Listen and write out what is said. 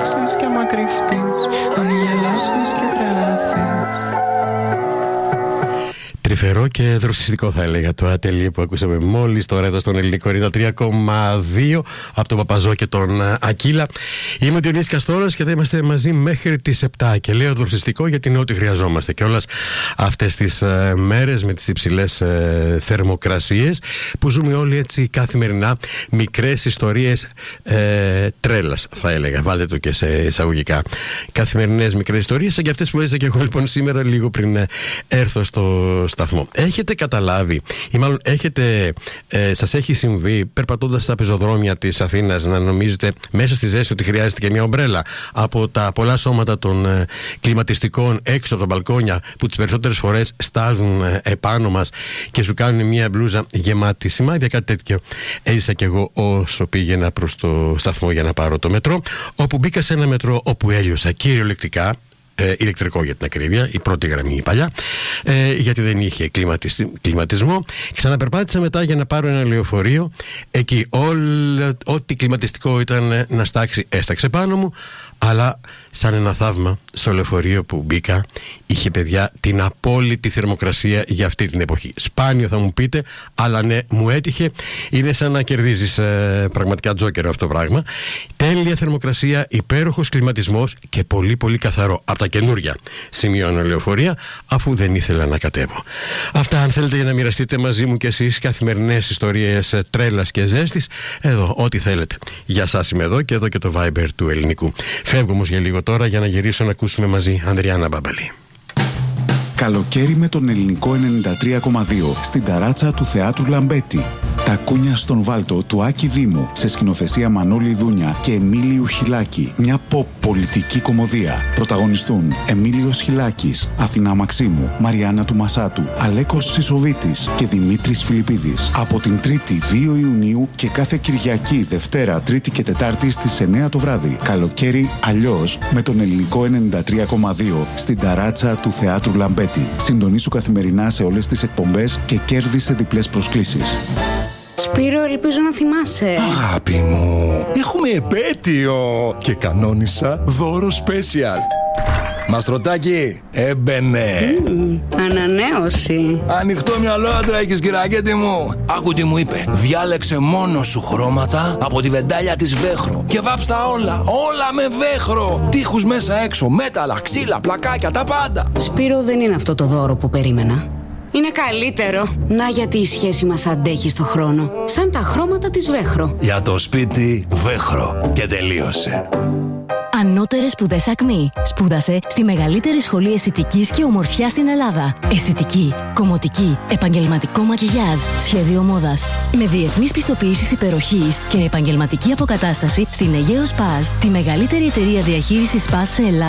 αλλάξεις και άμα κρυφτείς, αν γελάσεις και τρελαθείς. Τρυφερό και δροσιστικό θα έλεγα το ατελείο που ακούσαμε μόλις τώρα εδώ στον Ελληνικό 93,2 από τον Παπαζό και τον Ακύλα. Είμαι ο Διονύσης Καστόρος και θα είμαστε μαζί μέχρι τις 7 και λέω δροσιστικό γιατί είναι ό,τι χρειαζόμαστε και όλες αυτές τις μέρες με τις υψηλές θερμοκρασίες που ζούμε όλοι έτσι καθημερινά, μικρές ιστορίες τρέλας θα έλεγα, βάλτε το και σε εισαγωγικά, καθημερινές μικρές ιστορίες σαν και αυτές που έζησα και εγώ λοιπόν σήμερα λίγο πριν έρθω στο σταθμό. Έχετε καταλάβει ή μάλλον σας έχει συμβεί περπατώντας στα πεζοδρόμια της Αθήνας να νομίζετε μέσα στη ζέστη ότι χρειάζεται και μια ομπρέλα από τα πολλά σώματα των κλιματιστικών έξω από τα μπαλκόνια που τις περισσότερες φορές στάζουν επάνω μας και σου κάνουν μια μπλούζα γεμάτη σημάδια? Κάτι τέτοιο έζησα κι εγώ όσο πήγαινα προς το σταθμό για να πάρω το μετρό, όπου μπήκα σε ένα μετρό όπου έλειωσα κυριολεκτικά, ηλεκτρικό για την ακρίβεια, η πρώτη γραμμή η παλιά, γιατί δεν είχε κλιματισμό. Ξαναπερπάτησα μετά για να πάρω ένα λεωφορείο. Εκεί ό,τι κλιματιστικό ήταν να στάξει έσταξε πάνω μου, αλλά σαν ένα θαύμα στο λεωφορείο που μπήκα είχε, παιδιά, την απόλυτη θερμοκρασία για αυτή την εποχή. Σπάνιο θα μου πείτε, αλλά ναι, μου έτυχε. Είναι σαν να κερδίζεις πραγματικά τζόκερο αυτό το πράγμα. Τέλεια θερμοκρασία, υπέροχος κλιματισμός και πολύ πολύ καθαρό. Από τα καινούρια σημειώνω λεωφορεία, αφού δεν ήθελα να κατέβω. Αυτά, αν θέλετε, για να μοιραστείτε μαζί μου κι εσείς καθημερινές ιστορίες τρέλας και ζέστης, εδώ, ό,τι θέλετε. Για σας είμαι εδώ και εδώ και το Viber του Ελληνικού. Φεύγω όμως για λίγο τώρα για να γυρίσω να ακούσουμε μαζί Ανδριάννα Μπάμπαλη. Καλοκαίρι με τον Ελληνικό 93,2 στην ταράτσα του Θεάτρου Λαμπέτη. Τα κούνια στον Βάλτο του Άκη Δήμου σε σκηνοθεσία Μανώλη Δούνια και Εμίλιου Χιλάκη. Μια pop πολιτική κομμωδία. Πρωταγωνιστούν Εμίλιος Χιλάκης, Αθηνά Μαξίμου, Μαριάννα του Μασάτου, Αλέκος Σισοβίτης και Δημήτρης Φιλιππίδης. Από την 3η 2 Ιουνίου και κάθε Κυριακή, Δευτέρα, Τρίτη και Τετάρτη στις 9 το βράδυ. Καλοκαίρι αλλιώς με τον Ελληνικό 93,2 στην ταράτσα του Θεάτρου Λαμπέτη. Συντονίσου καθημερινά σε όλες τις εκπομπές και κέρδισε διπλές προσκλήσεις. Σπύρο, ελπίζω να θυμάσαι. Αγάπη μου, έχουμε επέτειο και κανόνισα δώρο special. Μαστρωτάκι, έμπαινε. Ανανέωση. Ανοιχτό μυαλό άντρα έχεις, κυρακέτη μου. Άκου τι μου είπε. Διάλεξε μόνο σου χρώματα από τη βεντάλια της Βέχρο και βάψτα όλα με Βέχρο. Τείχους μέσα έξω, μέταλλα, ξύλα, πλακάκια, τα πάντα. Σπύρο, δεν είναι αυτό το δώρο που περίμενα. Είναι καλύτερο. Να, γιατί η σχέση μας αντέχει στο χρόνο. Σαν τα χρώματα της Βέχρο. Για το σπίτι Βέχρο. Και τελείωσε. Ανώτερες σπουδές ΑΚΜΗ. Σπούδασε στη μεγαλύτερη σχολή αισθητικής και ομορφιάς στην Ελλάδα. Αισθητική, κομμωτική, επαγγελματικό μακιγιάζ, σχέδιο μόδας. Με διεθνείς πιστοποιήσεις υπεροχής και επαγγελματική αποκατάσταση στην Αιγαίο Σπας, τη μεγαλύτερη εταιρεία διαχείρισης σπας σε Ελλάδα.